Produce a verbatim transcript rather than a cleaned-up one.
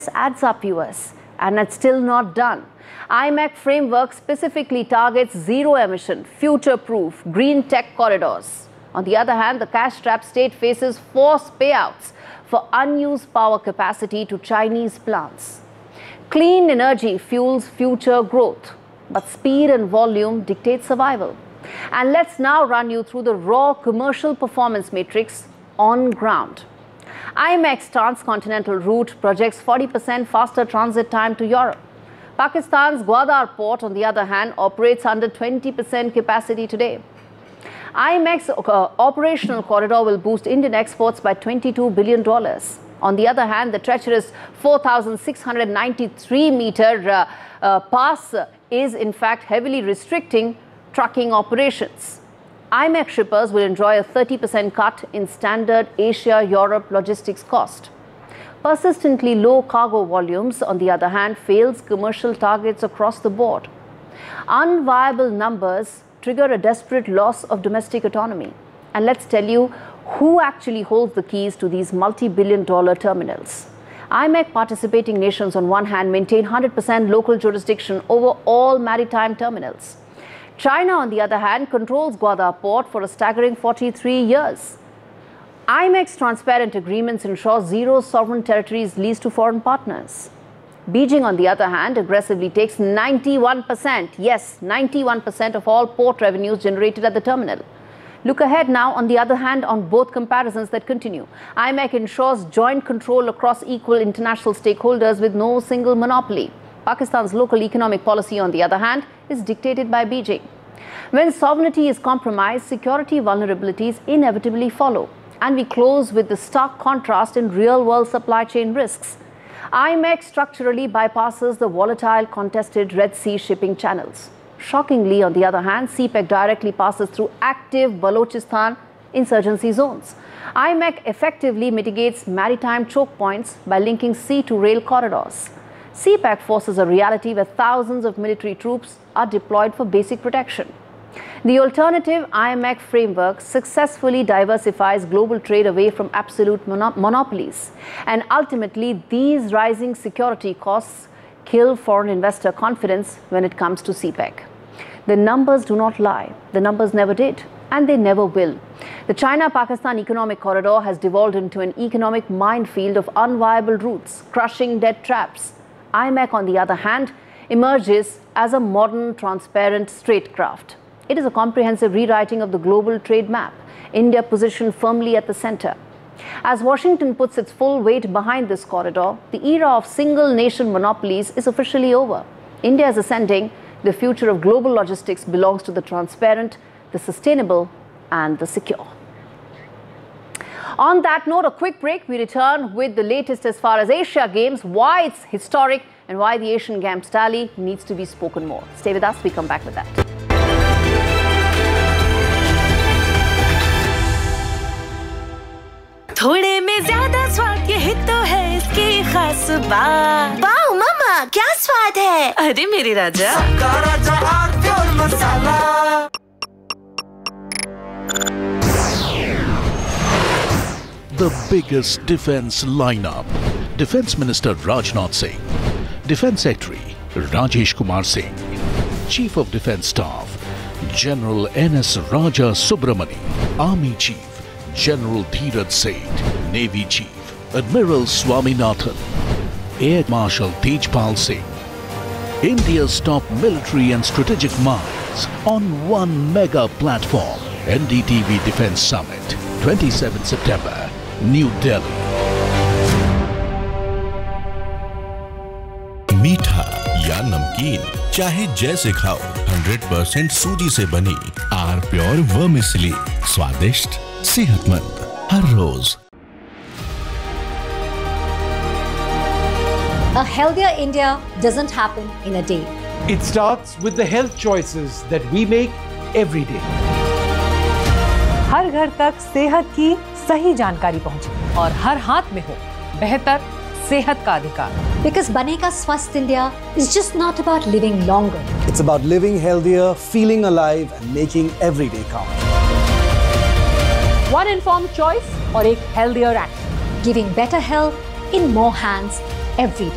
adds up, U S, and it's still not done. I M E C framework specifically targets zero-emission, future-proof, green tech corridors. On the other hand, the cash-strapped state faces forced payouts for unused power capacity to Chinese plants. Clean energy fuels future growth, but speed and volume dictate survival. And let's now run you through the raw commercial performance matrix on ground. I M E C's transcontinental route projects forty percent faster transit time to Europe. Pakistan's Gwadar port, on the other hand, operates under twenty percent capacity today. I M E C's uh, operational corridor will boost Indian exports by twenty-two billion dollars. On the other hand, the treacherous four thousand six hundred ninety-three meter uh, uh, pass is in fact heavily restricting trucking operations. I M E C shippers will enjoy a thirty percent cut in standard Asia-Europe logistics cost. Persistently low cargo volumes, on the other hand, fails commercial targets across the board. Unviable numbers trigger a desperate loss of domestic autonomy. And let's tell you who actually holds the keys to these multi-billion dollar terminals. I M E C participating nations on one hand maintain one hundred percent local jurisdiction over all maritime terminals. China, on the other hand, controls Gwadar port for a staggering forty-three years. I M E C's transparent agreements ensure zero sovereign territories leased to foreign partners. Beijing, on the other hand, aggressively takes ninety-one percent, yes, ninety-one percent of all port revenues generated at the terminal. Look ahead now, on the other hand, on both comparisons that continue. I M E C ensures joint control across equal international stakeholders with no single monopoly. Pakistan's local economic policy, on the other hand, is dictated by Beijing. When sovereignty is compromised, security vulnerabilities inevitably follow. And we close with the stark contrast in real-world supply chain risks. I M E C structurally bypasses the volatile, contested Red Sea shipping channels. Shockingly, on the other hand, C P E C directly passes through active Balochistan insurgency zones. I M E C effectively mitigates maritime choke points by linking sea to rail corridors. C P E C forces a reality where thousands of military troops are deployed for basic protection. The alternative I M E C framework successfully diversifies global trade away from absolute mono monopolies. And ultimately, these rising security costs kill foreign investor confidence when it comes to C P E C. The numbers do not lie. The numbers never did, and they never will. The China-Pakistan economic corridor has devolved into an economic minefield of unviable routes, crushing debt traps. I M E C, on the other hand, emerges as a modern, transparent statecraft. It is a comprehensive rewriting of the global trade map, India positioned firmly at the center. As Washington puts its full weight behind this corridor, the era of single-nation monopolies is officially over. India is ascending. The future of global logistics belongs to the transparent, the sustainable, and the secure. On that note, a quick break. We return with the latest as far as Asia Games, why it's historic, and why the Asian Games tally needs to be spoken more. Stay with us. We come back with that. थोड़े में ज्यादा स्वाद यही तो है इसकी खास बात। वाओ मामा, क्या स्वाद है? अरे मेरे राजा, राजा और pure masala. The biggest defense lineup: Defense Minister Rajnath Singh, Defense Secretary Rajesh Kumar Singh, Chief of Defense Staff General N S Raja Subramani, Army Chief General Dheeraj Seth, Navy Chief Admiral Swaminathan, Air Marshal Tejpal Singh. India's top military and strategic minds on one mega platform. N D T V Defense Summit, twenty-seventh September, New Delhi. मीठा या नमकीन, चाहे जैसे खाओ, hundred percent सूजी से बनी are pure vermicelli, स्वादिष्ट, सेहतमंद हर रोज। A healthier India doesn't happen in a day. It starts with the health choices that we make every day. हर घर तक सेहत की सही जानकारी पहुंचे और हर हाथ में हो बेहतर सेहत का अधिकार। Because बनेगा स्वस्थ India is just not about living longer. It's about living healthier, feeling alive and making every day count. One informed choice और एक healthier action. Giving better health in more hands every day.